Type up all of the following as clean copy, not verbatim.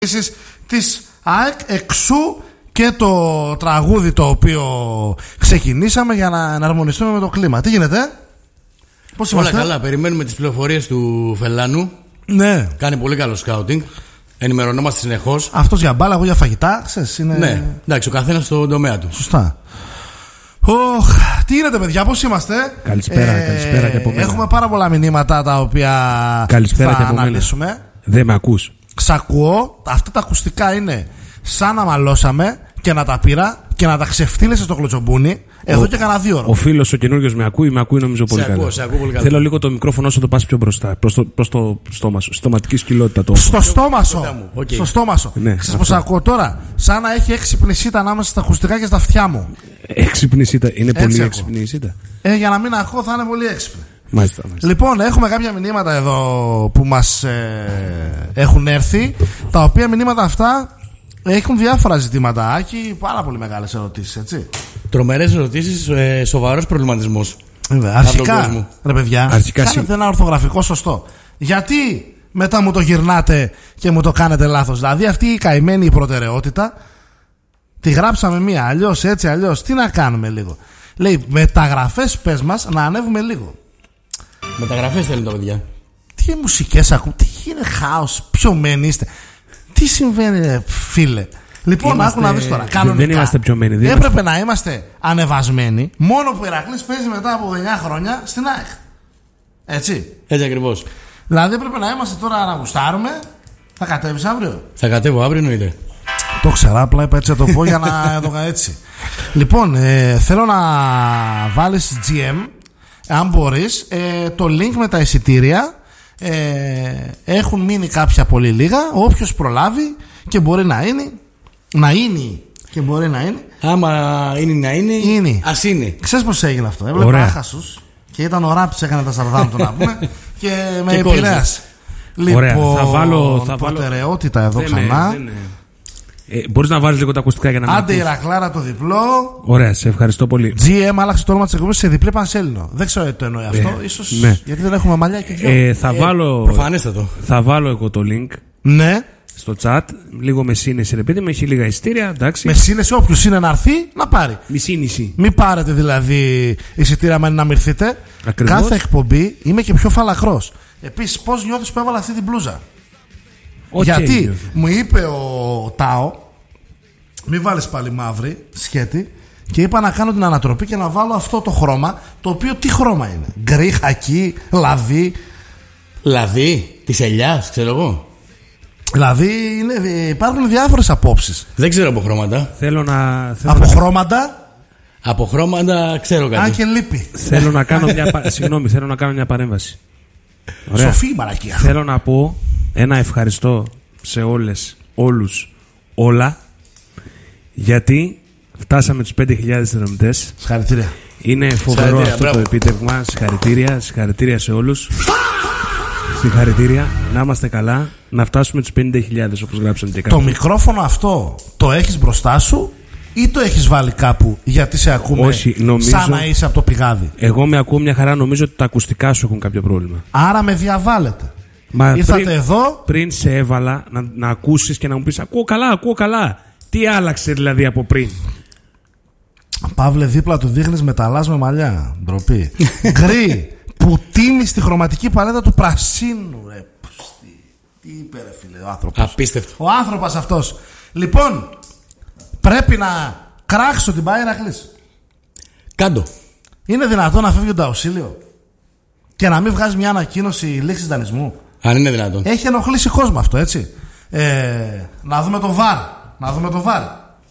της ΑΕΚ, εξού και το τραγούδι το οποίο ξεκινήσαμε για να εναρμονιστούμε με το κλίμα. Τι γίνεται? Πώς είμαστε? Όλα καλά, περιμένουμε τις πληροφορίες του Φελάνου. Ναι. Κάνει πολύ καλό σκάουτινγκ. Ενημερωνόμαστε συνεχώς. Αυτός για μπάλα, εγώ για φαγητά. Ξέρεις, είναι... Ναι, εντάξει, ο καθένας στον τομέα του. Σωστά. Τι γίνεται, παιδιά, πώς είμαστε? Καλησπέρα, καλησπέρα και από μένα. Έχουμε πάρα πολλά μηνύματα τα οποία καλησπέρα θα αναλύσουμε. Δεν με ακούς? Σ' ακούω. Αυτά τα ακουστικά είναι σαν να μαλώσαμε και να τα πήρα και να τα ξεφτύλεσαι στο κλωτσομπούνι εδώ και κανένα 2 ώρες. Ο φίλος ο καινούριος με ακούει νομίζω πολύ καλά. Σε ακούω πολύ καλά. Θέλω λίγο το μικρόφωνο όσο το πας πιο μπροστά. Προς το στόμα σου. Στοματική σκυλότητα το. Στο στόμα σου. Okay. Στο στόμα σου. Ναι, ξέρεις πως ακούω τώρα? Σαν να έχει έξυπνη σίτα ανάμεσα στα ακουστικά και στα αυτιά μου. Έξυπνη σίτα. Είναι Έτσι πολύ ακούω. έξυπνη σίτα. Για να μην ακούω θα είναι πολύ έξυπνη. Μάλιστα. Λοιπόν, έχουμε κάποια μηνύματα εδώ που μας έχουν έρθει, τα οποία μηνύματα αυτά έχουν διάφορα ζητήματα. Άκη, πάρα πολύ μεγάλες ερωτήσεις, έτσι. Τρομερές ερωτήσεις, σοβαρός προβληματισμός. Αρχικά, ρε παιδιά, αρχικά κάνετε ένα ορθογραφικό σωστό. Γιατί μετά μου το γυρνάτε και μου το κάνετε λάθος? Δηλαδή αυτή η καημένη η προτεραιότητα τη γράψαμε μία, αλλιώς έτσι, αλλιώς. Τι να κάνουμε λίγο? Λέει μεταγραφές, πες μας να ανέβουμε λίγο. Μεταγραφές θέλουν τα παιδιά. Τι μουσικές ακούν, τι είναι χάος, πιωμένοι είστε? Τι συμβαίνει, φίλε? Λοιπόν, άκου να δεις τώρα. Κανονικά, δεν είμαστε πιωμένοι. Έπρεπε να είμαστε ανεβασμένοι, μόνο που ο Ηρακλής παίζει μετά από 9 χρόνια στην ΑΕΚ. Έτσι. Έτσι ακριβώς. Δηλαδή έπρεπε να είμαστε τώρα να γουστάρουμε. Θα κατέβεις αύριο? Θα κατέβω αύριο, εννοείται. Το ξέρα, απλά είπα έτσι να το πω για να το κάνω έτσι. Λοιπόν, θέλω να βάλεις GM, αν μπορείς, το link με τα εισιτήρια. Έχουν μείνει κάποια πολύ λίγα. Όποιος προλάβει και μπορεί να είναι, και μπορεί να είναι. Άμα είναι να είναι, ας είναι. Ξέρεις πως έγινε αυτό? Έβλεπα άχασους και ήταν ο Ράπτης, έκανε τα σαρδάμ του να πούμε και με επηρέασε. Λοιπόν, θα βάλω προτεραιότητα εδώ ξανά. Μπορείς να βάλεις λίγο τα ακουστικά για να μην Άντε Ηρακλάρα το διπλό. Ωραία, σε ευχαριστώ πολύ. GM άλλαξε το όνομα της εκπομπής σε διπλή Πανσέλινο. Δεν ξέρω γιατί το εννοεί αυτό. Ίσως γιατί δεν έχουμε μαλλιά και δυο. Προφανέστατο. Θα βάλω εγώ το link. Ναι. Στο chat, λίγο με σύνεση, ρε παιδί, με έχει λίγα εισιτήρια, εντάξει. Με σύνεση, όποιος είναι να έρθει, να πάρει. Μισή. Μην πάρετε δηλαδή εισιτήρια με να μυρθείτε. Ακριβώς. Κάθε εκπομπή είμαι και πιο φαλαχρός. Επίσης, πώς νιώθεις που έβαλα αυτή την μπλούζα? Γιατί μου είπε ο Τάο, μην βάλεις πάλι μαύρη σχέτη, και είπα να κάνω την ανατροπή και να βάλω αυτό το χρώμα, το οποίο τι χρώμα είναι? Γκρι, χακί, λαδί. Λαδί, της ελιάς, ξέρω εγώ. Δηλαδή υπάρχουν διάφορες απόψεις. Δεν ξέρω από χρώματα. Από χρώματα. Από χρώματα ξέρω κάτι. Αν και λείπει. Θέλω να κάνω θέλω να κάνω μια παρέμβαση. Ωραία. Σοφή μαλακία. Θέλω να πω ένα ευχαριστώ σε όλους, όλα, γιατί φτάσαμε τους 5.000 συνδρομητές. Συγχαρητήρια. Είναι φοβερό αυτό το επίτευγμα. Συγχαρητήρια σε όλους. Συγχαρητήρια, να είμαστε καλά, να φτάσουμε τους 50.000 όπως γράψαν και κάπου. Το μικρόφωνο αυτό το έχεις μπροστά σου ή το έχεις βάλει κάπου γιατί σε ακούμε? Όχι, νομίζω, σαν να είσαι από το πηγάδι? Εγώ με ακούω μια χαρά, νομίζω ότι τα ακουστικά σου έχουν κάποιο πρόβλημα. Άρα με διαβάλλετε. Ήρθατε εδώ. Πριν σε έβαλα να ακούσεις και να μου πεις ακούω καλά. Τι άλλαξε δηλαδή από πριν? Παύλε, δίπλα του δείχνεις μεταλλάς με μαλλιά. Ντροπή. Γκρι. Πουτίνι στη χρωματική παλέτα του πρασίνου. Τι είπε ρε φίλε ο άνθρωπος? Απίστευτο. Ο άνθρωπος αυτός. Λοιπόν, πρέπει να κράξω την πάει Ηρακλής. Κάντο. Είναι δυνατόν να φεύγει το αουσίλιο και να μην βγάζει μια ανακοίνωση λήξης δανεισμού? Αν είναι δυνατόν. Έχει ενοχλήσει κόσμο αυτό, έτσι. Να δούμε το βαρ.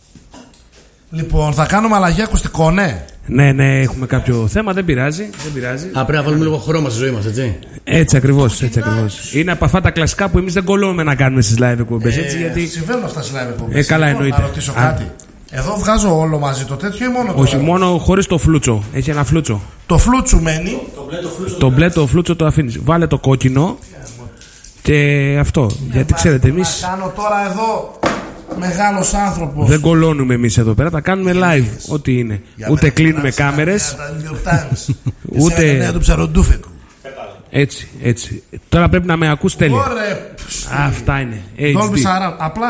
Λοιπόν, θα κάνουμε αλλαγή ακουστικών, ναι. Ναι, έχουμε κάποιο θέμα, δεν πειράζει. Πρέπει να βάλουμε λίγο χρώμα στη ζωή μας, έτσι. Έτσι ακριβώς. Είναι από αυτά τα κλασικά που εμείς δεν κολλούμε να κάνουμε στις live εκπομπές. Συμβαίνουν αυτά στις live εκπομπές. Καλά, εννοείται. Να ρωτήσω κάτι. Εδώ βγάζω όλο μαζί το τέτοιο ή μόνο το? Όχι, μόνο χωρίς το φλούτσο. Έχει ένα φλούτσο. Το φλούτσο μένει. Το μπλε το φλούτσο το αφήνεις. Βάλε το κόκκινο και αυτό. Γιατί ξέρετε εμείς. Να κάνω τώρα εδώ. Μεγάλος άνθρωπος. Δεν κολώνουμε εμείς εδώ πέρα, τα κάνουμε live. Ό,τι είναι. Ούτε κλείνουμε κάμερες. Ούτε. Έτσι. Τώρα πρέπει να με ακούς τέλεια. Ωραία. Αυτά είναι. Dolby HD. Surround. Απλά